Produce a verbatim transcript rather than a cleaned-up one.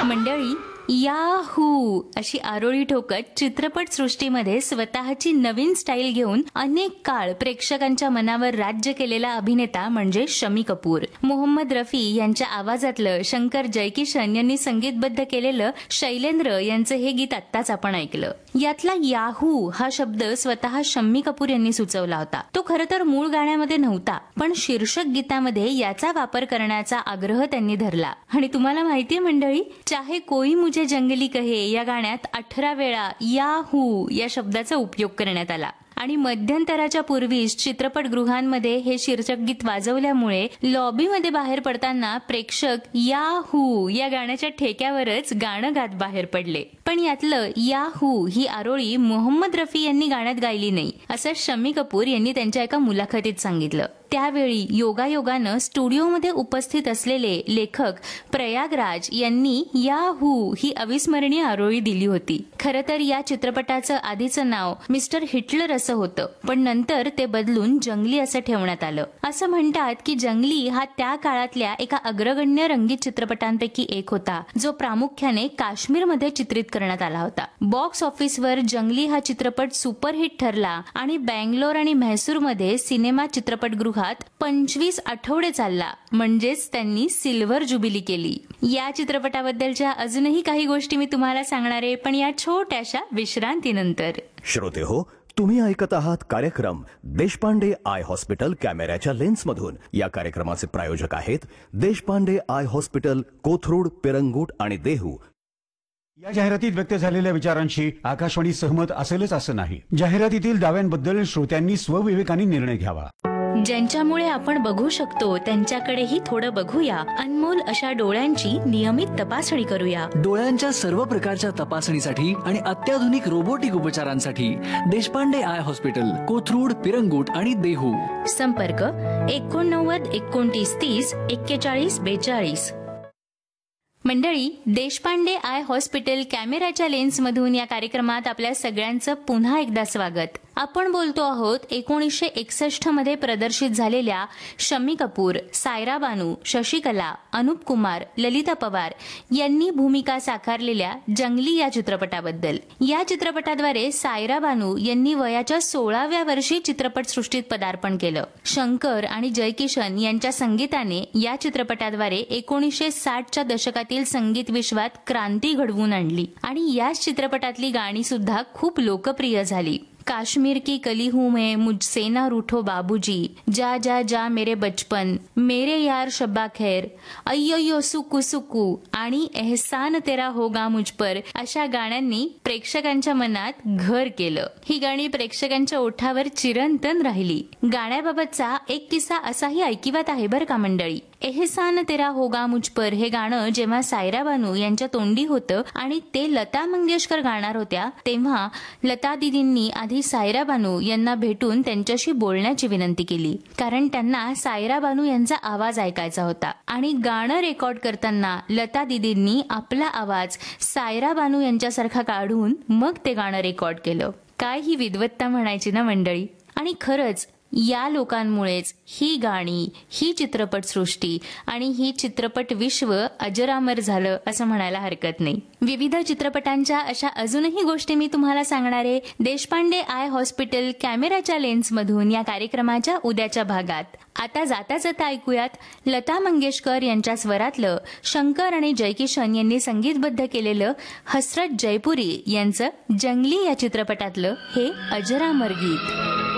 मंडळी, याहू अशी आरोळी ठोकत चित्रपट सृष्टीमध्ये स्वतःची नवीन स्टाईल घेऊन अनेक काळ प्रेक्षकांच्या मनावर राज्य केलेला अभिनेता म्हणजे शमी कपूर. मोहम्मद रफी यांच्या आवाजातलं शंकर जयकिशन यांनी संगीतबद्ध केलेलं शैलेंद्र यांचं हे गीत आत्ताच आपण ऐकलं. यातला याहू हा शब्द स्वतः शम्मी कपूर यांनी सुचवला होता. तो खरं तर मूळ गाण्यामध्ये नव्हता, पण शीर्षक गीतामध्ये याचा वापर करण्याचा आग्रह त्यांनी धरला. आणि तुम्हाला माहितीये मंडळी, चाहे कोई मुझे जंगली कहे या गाण्यात अठरा वेळा याहू या शब्दाचा उपयोग करण्यात आला. आणि मध्यंतराच्या पूर्वीच चित्रपटगृहांमध्ये हे शीर्षक गीत वाजवल्यामुळे लॉबीमध्ये बाहेर पडताना प्रेक्षक याहू या गाण्याच्या ठेक्यावरच गाणं गात बाहेर पडले. पण यातलं याहू ही आरोळी मोहम्मद रफी यांनी गाण्यात गायली नाही, असं शम्मी कपूर यांनी त्यांच्या एका मुलाखतीत सांगितलं. त्यावेळी योगायोगानं स्टुडिओमध्ये उपस्थित असलेले लेखक प्रयागराज यांनी याहू ही अविस्मरणीय आरोळी दिली होती. खरं तर या चित्रपटाचं आधीचं नाव मिस्टर हिटलर असं होतं, पण नंतर ते बदलून जंगली असं ठेवण्यात आलं. असं म्हणतात की जंगली हा त्या काळातल्या एका अग्रगण्य रंगीत चित्रपटांपैकी एक होता, जो प्रामुख्याने काश्मीरमध्ये चित्रित करण्यात आला होता. बॉक्स ऑफिसवर जंगली हा चित्रपट सुपरहिट ठरला आणि बँगलोर आणि म्हैसूरमध्ये सिनेमा चित्रपटगृहात पंचवीस आठवडे चालला, म्हणजेच त्यांनी सिल्व्हर जुबिली केली. या चित्रपटाबद्दलच्या अजूनही काही गोष्टी मी तुम्हाला सांगणार आहे, पण या छोट्याशा विश्रांतीनंतर. श्रोते हो, तुम्ही ऐकत आहात कार्यक्रम देशपांडे आय हॉस्पिटल कॅमेऱ्याच्या लेन्समधून. या कार्यक्रमाचे प्रायोजक आहेत देशपांडे आय हॉस्पिटल, कोथरूड, पिरंगुट आणि देहू. या जाहिरातीत व्यक्त झालेल्या विचारांशी आकाशवाणी सहमत असेलच असं नाही. जाहिरातीतील दाव्यांबद्दल श्रोत्यांनी स्वविवेकाने निर्णय घ्यावा. ज्यांच्यामुळे आपण बघू शकतो त्यांच्याकडेही थोडं बघूया. अनमोल अशा डोळ्यांची नियमित तपासणी करूया. डोळ्यांच्या सर्व प्रकारच्या तपासणीसाठी आणि अत्याधुनिक रोबोटिक उपचारांसाठी देशपांडे आय हॉस्पिटल, कोथरूड, पिरंगुट आणि देहू. संपर्क एकोणनव्वद एकोणतीस तीस एक्केचाळीस बेचाळीस. मंडळी, देशपांडे आय हॉस्पिटल कॅमेऱ्याच्या लेन्समधून या कार्यक्रमात आपल्या सगळ्यांचं पुन्हा एकदा स्वागत. आपण बोलतो आहोत एकोणीसशे एकसष्ट मध्ये प्रदर्शित झालेल्या शम्मी कपूर, सायरा बानू, शशिकला, अनुप कुमार, ललिता पवार यांनी भूमिका साकारलेल्या जंगली या चित्रपटाबद्दल. या चित्रपटाद्वारे सायरा बानू यांनी वयाच्या सोळाव्या वर्षी चित्रपटसृष्टीत पदार्पण केलं. शंकर आणि जयकिशन यांच्या संगीताने या चित्रपटाद्वारे एकोणीसशे साठच्या दशकातील संगीत विश्वात क्रांती घडवून आणली आणि याच चित्रपटातली गाणी सुद्धा खूप लोकप्रिय झाली. काश्मीर की कली हूं मैं, मुझसे ना रूठो बाबूजी, जा जा जा मेरे बचपन, मेरे यार शब्बा खैर, अय्यो सुकू सुकू आणि एहसान तेरा होगा मुझ पर अशा गाण्यांनी प्रेक्षकांच्या मनात घर केलं. ही गाणी प्रेक्षकांच्या ओठावर चिरंतन राहिली. गाण्याबाबतचा एक किस्सा असाही ऐकिवात आहे बरं का मंडळी. एहसान तेरा होगा मुझ पर हे गाणं जेव्हा सायरा बानू यांच्या तोंडी होतं आणि ते लता मंगेशकर गाणार होत्या, तेव्हा लता दीदींनी आधी सायरा बानू यांना भेटून त्यांच्याशी बोलण्याची विनंती केली, कारण त्यांना सायरा बानू यांचा आवाज ऐकायचा होता. आणि गाणं रेकॉर्ड करताना लता दीदींनी आपला आवाज सायरा बानू यांच्यासारखा काढून मग ते गाणं रेकॉर्ड केलं. काय ही विद्वत्ता म्हणायची ना मंडळी. आणि खरंच या लोकांमुळेच ही गाणी, ही चित्रपटसृष्टी आणि ही चित्रपट विश्व अजरामर झालं असं म्हणायला हरकत नाही. विविध चित्रपटांच्या अशा अजूनही गोष्टी मी तुम्हाला सांगणार आहे देशपांडे आय हॉस्पिटल कॅमेऱ्याच्या लेन्समधून या कार्यक्रमाच्या उद्याच्या भागात. आता जाता जाता ऐकूयात लता मंगेशकर यांच्या स्वरातलं शंकर आणि जयकिशन यांनी संगीतबद्ध केलेलं हसरत जयपुरी यांचं जंगली या चित्रपटातलं हे अजरामर गीत.